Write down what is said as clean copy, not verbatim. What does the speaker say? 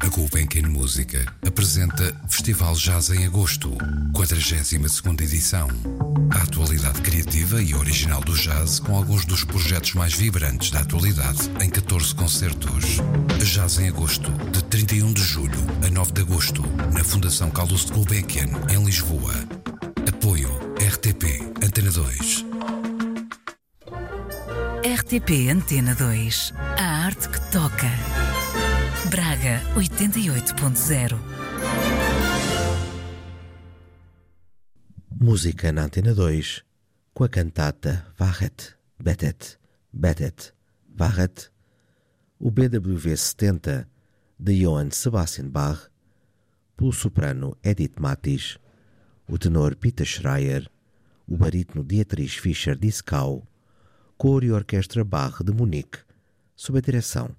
A Gulbenkian Música apresenta Festival Jazz em Agosto, 42ª edição. A atualidade criativa e original do jazz com alguns dos projetos mais vibrantes da atualidade em 14 concertos. Jazz em Agosto, de 31 de julho a 9 de agosto, na Fundação Carlos de Gulbenkian, em Lisboa. Apoio RTP Antena 2. RTP Antena 2. A arte que toca. Braga 88.0. Música na Antena 2 com a cantata Wachet, Betet, Betet, Wachet, o BWV 70 de Johann Sebastian Bach, pelo soprano Edith Matis, o tenor Peter Schreier, o barítono Dietrich Fischer-Dieskau, coro e orquestra Bach de Munique, sob a direção